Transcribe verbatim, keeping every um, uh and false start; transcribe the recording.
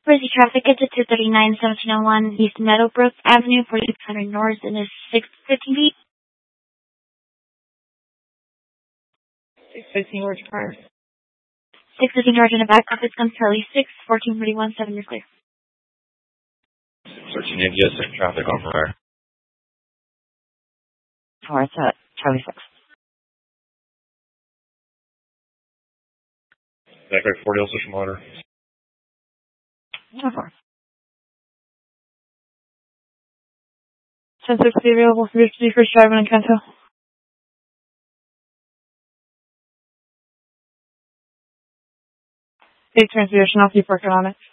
Busy traffic into two thirty-nine, seventeen oh one East Meadowbrook Avenue, forty-six hundred North, and is six fifteen feet. six fifteen George Park. six fifteen George in the back office, comes Charlie six, fourteen thirty-one, seven is clear. Searching India, same traffic on fire. Four, it's at Charlie six. Back right forty, also from water. No four. ten sixty available for City First Drive in Encanto. Eight transmission, I'll keep working on it.